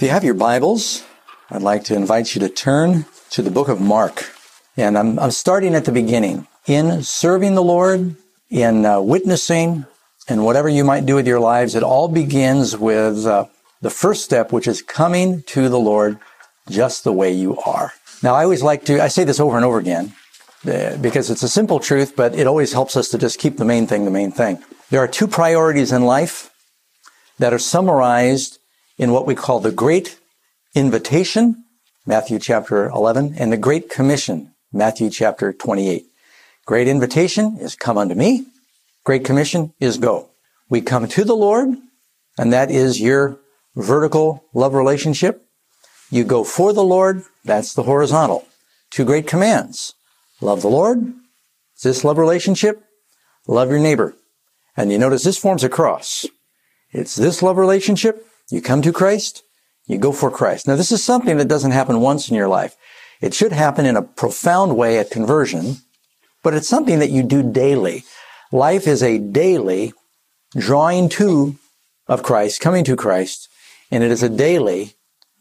If you have your Bibles, I'd like to invite you to turn to the book of Mark. And I'm starting at the beginning. In serving the Lord, in witnessing, and whatever you might do with your lives, it all begins with the first step, which is coming to the Lord just the way you are. Now, I say this over and over again, because it's a simple truth, but it always helps us to just keep the main thing the main thing. There are two priorities in life that are summarized in what we call the Great Invitation, Matthew chapter 11, and the Great Commission, Matthew chapter 28. Great Invitation is come unto me. Great Commission is go. We come to the Lord, and that is your vertical love relationship. You go for the Lord, that's the horizontal. Two great commands. Love the Lord, it's this love relationship. Love your neighbor. And you notice this forms a cross. It's this love relationship. You come to Christ, you go for Christ. Now, this is something that doesn't happen once in your life. It should happen in a profound way at conversion, but it's something that you do daily. Life is a daily drawing to of Christ, coming to Christ, and it is a daily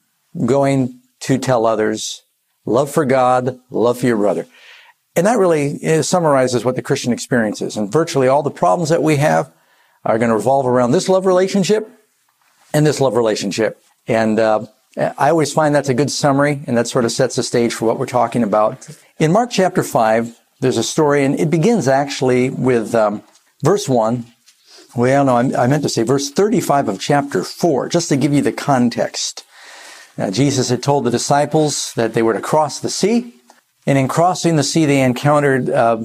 going to tell others, love for God, love for your brother. And that really summarizes what the Christian experience is. And virtually all the problems that we have are going to revolve around this love relationship and this love relationship. And I always find that's a good summary, and that sort of sets the stage for what we're talking about. In Mark chapter 5, there's a story, and it begins actually with verse 1. Well, no, I meant to say verse 35 of chapter 4, just to give you the context. Now, Jesus had told the disciples that they were to cross the sea, and in crossing the sea, they encountered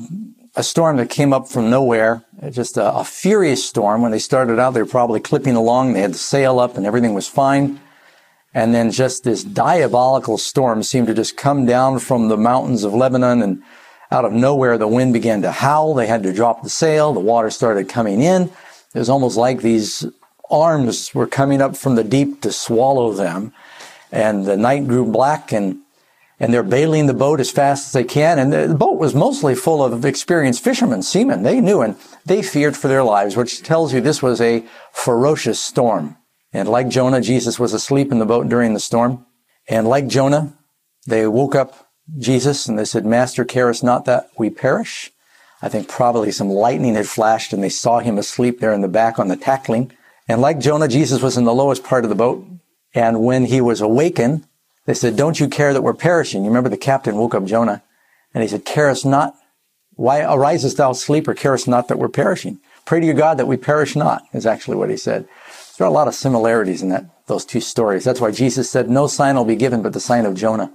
a storm that came up from nowhere, just a furious storm. When they started out, they were probably clipping along. They had the sail up, and everything was fine. And then just this diabolical storm seemed to just come down from the mountains of Lebanon, and out of nowhere, the wind began to howl. They had to drop the sail. The water started coming in. It was almost like these arms were coming up from the deep to swallow them. And the night grew black, and they're bailing the boat as fast as they can. And the boat was mostly full of experienced fishermen, seamen. They knew, and they feared for their lives, which tells you this was a ferocious storm. And like Jonah, Jesus was asleep in the boat during the storm. And like Jonah, they woke up Jesus and they said, Master, carest not that we perish? I think probably some lightning had flashed and they saw him asleep there in the back on the tackling. And like Jonah, Jesus was in the lowest part of the boat. And when he was awakened, they said, don't you care that we're perishing? You remember the captain woke up Jonah and he said, carest not? Why arisest thou sleeper? Carest not that we're perishing? Pray to your God that we perish not, is actually what he said. There are a lot of similarities in those two stories. That's why Jesus said, no sign will be given but the sign of Jonah.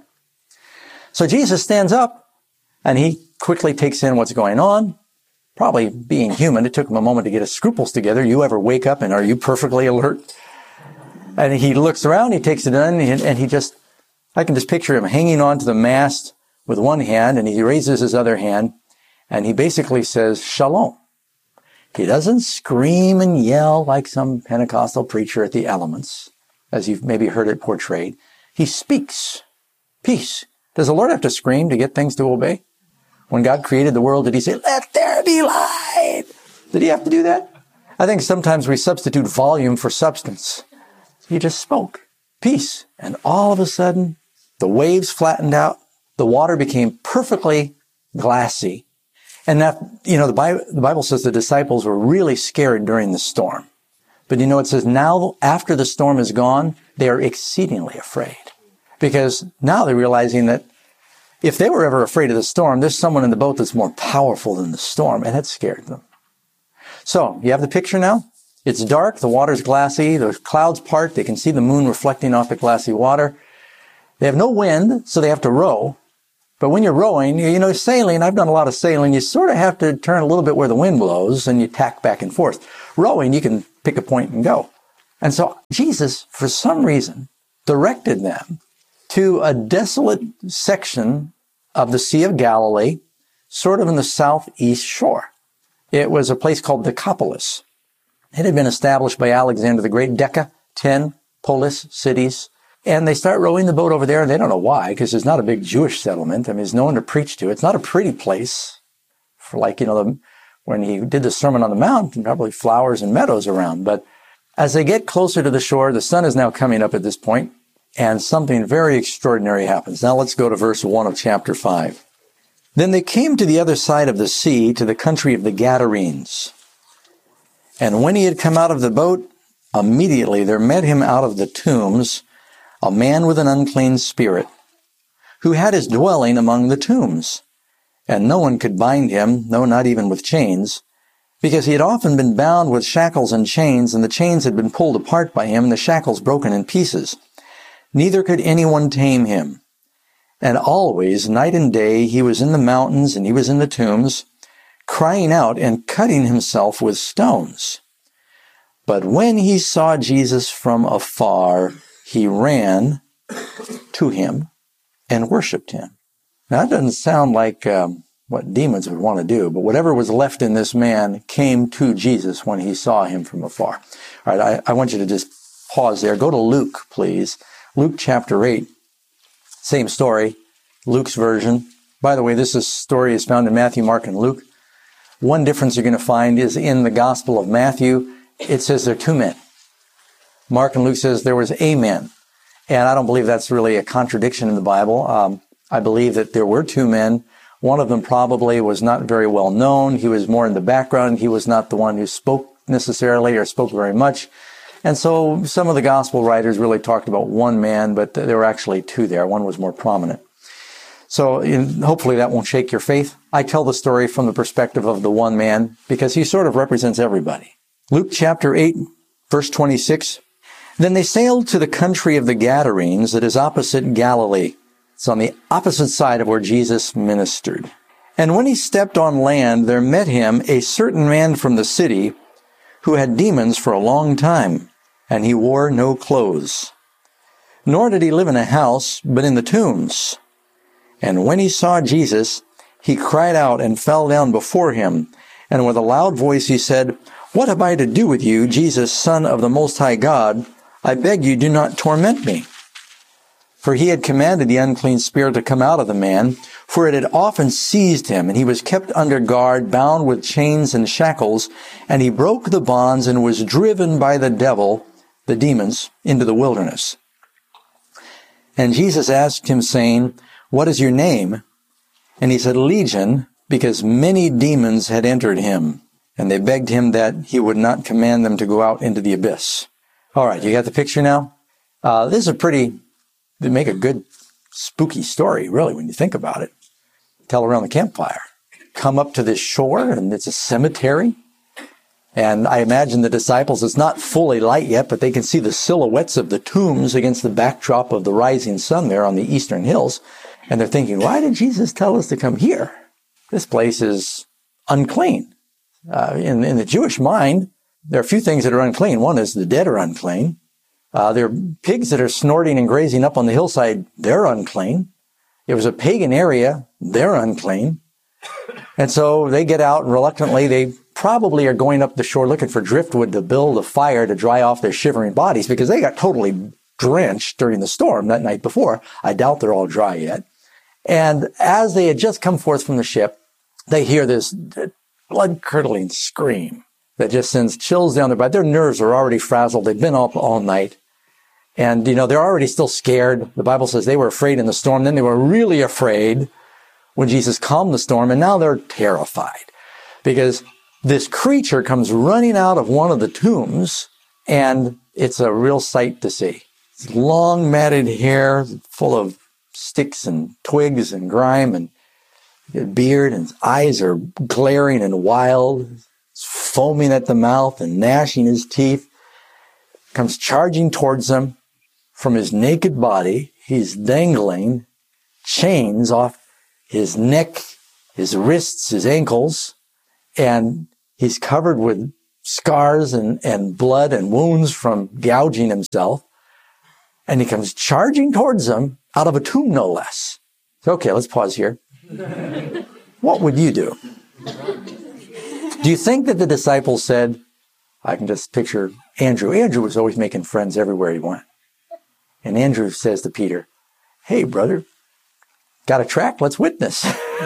So Jesus stands up and he quickly takes in what's going on. Probably being human, it took him a moment to get his scruples together. You ever wake up and are you perfectly alert? And he looks around, he takes it in, and I can just picture him hanging onto the mast with one hand, and he raises his other hand, and he basically says, Shalom. He doesn't scream and yell like some Pentecostal preacher at the elements, as you've maybe heard it portrayed. He speaks peace. Does the Lord have to scream to get things to obey? When God created the world, did he say, let there be light? Did he have to do that? I think sometimes we substitute volume for substance. He just spoke peace. And all of a sudden, the waves flattened out. The water became perfectly glassy. And that, the Bible says the disciples were really scared during the storm. But it says now after the storm is gone, they are exceedingly afraid. Because now they're realizing that if they were ever afraid of the storm, there's someone in the boat that's more powerful than the storm, and that scared them. So, you have the picture now? It's dark, the water's glassy, the clouds part, they can see the moon reflecting off the glassy water. They have no wind, so they have to row. But when you're rowing, sailing, I've done a lot of sailing, you sort of have to turn a little bit where the wind blows and you tack back and forth. Rowing, you can pick a point and go. And so Jesus, for some reason, directed them to a desolate section of the Sea of Galilee, sort of in the southeast shore. It was a place called Decapolis. It had been established by Alexander the Great, 10 polis cities. And they start rowing the boat over there, and they don't know why, because there's not a big Jewish settlement. There's no one to preach to. It's not a pretty place for when he did the Sermon on the Mount, probably flowers and meadows around. But as they get closer to the shore, the sun is now coming up at this point. and something very extraordinary happens. Now let's go to verse 1 of chapter 5. Then they came to the other side of the sea, to the country of the Gadarenes. And when he had come out of the boat, immediately there met him out of the tombs a man with an unclean spirit, who had his dwelling among the tombs. And no one could bind him, no, not even with chains, because he had often been bound with shackles and chains, and the chains had been pulled apart by him, and the shackles broken in pieces. Neither could anyone tame him. And always, night and day, he was in the mountains and he was in the tombs, crying out and cutting himself with stones. But when he saw Jesus from afar, he ran to him and worshipped him. Now, that doesn't sound like what demons would want to do, but whatever was left in this man came to Jesus when he saw him from afar. All right, I want you to just pause there. Go to Luke, please. Luke chapter 8. Same story, Luke's version. By the way, this story is found in Matthew, Mark, and Luke. One difference you're going to find is in the Gospel of Matthew, it says there are two men. Mark and Luke says there was a man. And I don't believe that's really a contradiction in the Bible. I believe that there were two men. One of them probably was not very well known. He was more in the background. He was not the one who spoke necessarily or spoke very much. And so some of the gospel writers really talked about one man, but there were actually two there. One was more prominent. So hopefully that won't shake your faith. I tell the story from the perspective of the one man because he sort of represents everybody. Luke chapter 8, verse 26. Then they sailed to the country of the Gadarenes that is opposite Galilee. It's on the opposite side of where Jesus ministered. And when he stepped on land, there met him a certain man from the city who had demons for a long time, and he wore no clothes. Nor did he live in a house, but in the tombs. And when he saw Jesus, he cried out and fell down before him. And with a loud voice he said, "What have I to do with you, Jesus, Son of the Most High God? I beg you, do not torment me." For he had commanded the unclean spirit to come out of the man, for it had often seized him, and he was kept under guard, bound with chains and shackles, and he broke the bonds and was driven by the devil, the demons, into the wilderness. And Jesus asked him, saying, "What is your name?" And he said, "Legion," because many demons had entered him. And they begged him that he would not command them to go out into the abyss. All right, you got the picture now? This is they make a good spooky story, really, when you think about it. Tell around the campfire. Come up to this shore, and it's a cemetery. And I imagine the disciples, it's not fully light yet, but they can see the silhouettes of the tombs against the backdrop of the rising sun there on the eastern hills. And they're thinking, why did Jesus tell us to come here? This place is unclean. In the Jewish mind, there are a few things that are unclean. One is the dead are unclean. There are pigs that are snorting and grazing up on the hillside. They're unclean. It was a pagan area. They're unclean. And so they get out, and reluctantly, they probably are going up the shore looking for driftwood to build a fire to dry off their shivering bodies because they got totally drenched during the storm that night before. I doubt they're all dry yet. And as they had just come forth from the ship, they hear this blood-curdling scream that just sends chills down their body. Their nerves are already frazzled. They've been up all night. And, they're already still scared. The Bible says they were afraid in the storm. Then they were really afraid when Jesus calmed the storm. And now they're terrified because this creature comes running out of one of the tombs, and it's a real sight to see. It's long matted hair full of sticks and twigs and grime and beard, and his eyes are glaring and wild. It's foaming at the mouth and gnashing his teeth. Comes charging towards them. From his naked body, he's dangling chains off his neck, his wrists, his ankles, and he's covered with scars and blood and wounds from gouging himself. And he comes charging towards them out of a tomb, no less. So, okay, let's pause here. What would you do? Do you think that the disciples said, I can just picture Andrew. Andrew was always making friends everywhere he went. And Andrew says to Peter, "Hey, brother, got a tract? Let's witness.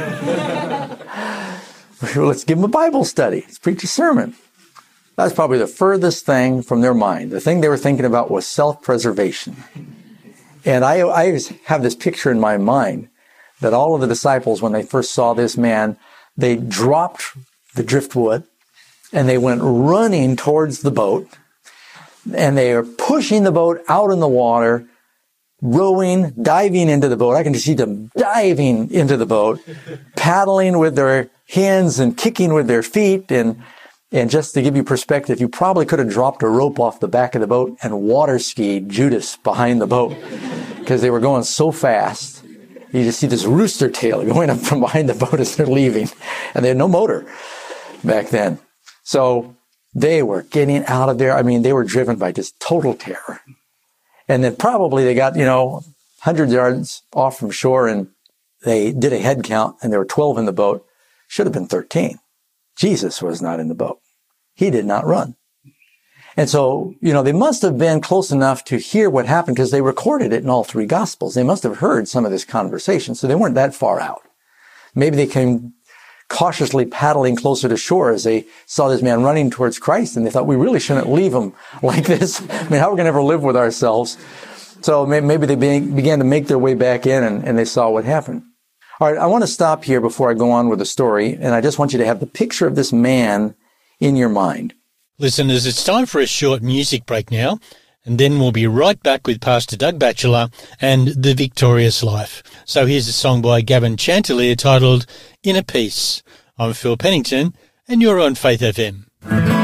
Let's give him a Bible study. Let's preach a sermon." That's probably the furthest thing from their mind. The thing they were thinking about was self-preservation. And I always have this picture in my mind that all of the disciples, when they first saw this man, they dropped the driftwood and they went running towards the boat, and they are pushing the boat out in the water, rowing, diving into the boat. I can just see them diving into the boat, paddling with their hands and kicking with their feet. And just to give you perspective, you probably could have dropped a rope off the back of the boat and water skied Judas behind the boat because they were going so fast. You just see this rooster tail going up from behind the boat as they're leaving. And they had no motor back then. So they were getting out of there. I mean, they were driven by just total terror. And then probably they got, 100 yards off from shore, and they did a head count, and there were 12 in the boat. Should have been 13. Jesus was not in the boat. He did not run. And so, they must have been close enough to hear what happened because they recorded it in all three Gospels. They must have heard some of this conversation, so they weren't that far out. Maybe they came cautiously paddling closer to shore as they saw this man running towards Christ, and they thought, we really shouldn't leave him like this. I mean, how are we going to ever live with ourselves? So maybe they began to make their way back in, and they saw what happened. All right, I want to stop here before I go on with the story, and I just want you to have the picture of this man in your mind. Listeners, it's time for a short music break now, and then we'll be right back with Pastor Doug Batchelor and The Victorious Life. So here's a song by Gavin Chanticleer titled Inner Peace. I'm Phil Pennington, and you're on Faith FM.